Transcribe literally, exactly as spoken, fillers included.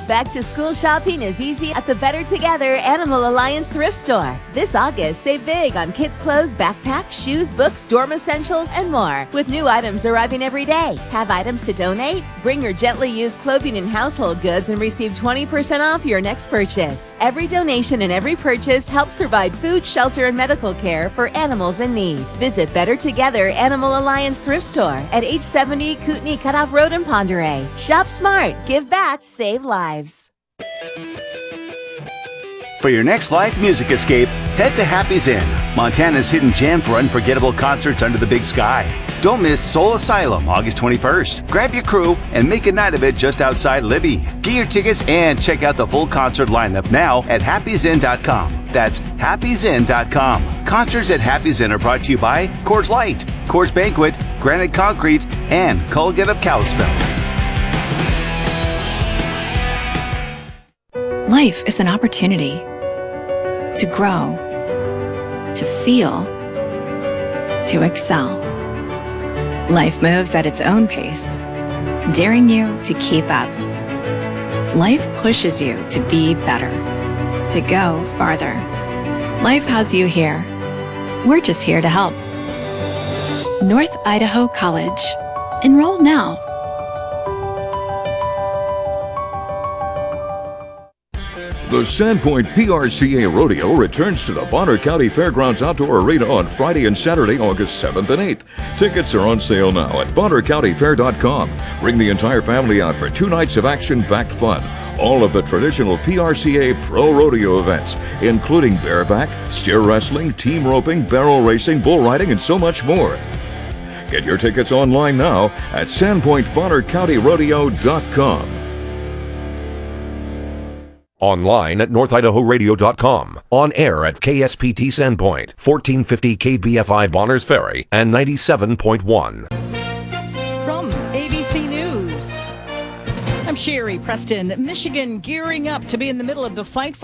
Back to school shopping is easy at the Better Together Animal Alliance thrift store. This August, save big on kids' clothes, backpacks, shoes, books, dorm essentials, and more. With new items arriving every day. Have items to donate? Bring your gently used clothing and household goods and receive twenty percent off your next purchase. Every donation and every purchase helps provide food, shelter, and medical care for animals in need. Visit Better Together Animal Alliance thrift store at eight seventy Kootenai Cutoff Road in Ponderay. Shop smart, give back, save lives. For your next live music escape, head to Happy's Inn, Montana's hidden gem for unforgettable concerts under the big sky. Don't miss Soul Asylum, August twenty-first. Grab your crew and make a night of it just outside Libby. Get your tickets and check out the full concert lineup now at happy's inn dot com. That's happy's inn dot com. Concerts at Happy's Inn are brought to you by Coors Light, Coors Banquet, Granite Concrete, and Culligan of Kalispell. Life is an opportunity to grow, to feel, to excel. Life moves at its own pace, daring you to keep up. Life pushes you to be better, to go farther. Life has you here. We're just here to help. North Idaho College. Enroll now. The Sandpoint P R C A Rodeo returns to the Bonner County Fairgrounds Outdoor Arena on Friday and Saturday, August seventh and eighth. Tickets are on sale now at bonner county fair dot com. Bring the entire family out for two nights of action-packed fun. All of the traditional P R C A Pro Rodeo events, including bareback, steer wrestling, team roping, barrel racing, bull riding, and so much more. Get your tickets online now at sandpoint bonner county rodeo dot com. Online at north idaho radio dot com. On air at K S P T Sandpoint, fourteen fifty K B F I Bonners Ferry, and ninety-seven point one. From A B C News, I'm Sherry Preston. Michigan gearing up to be in the middle of the fight for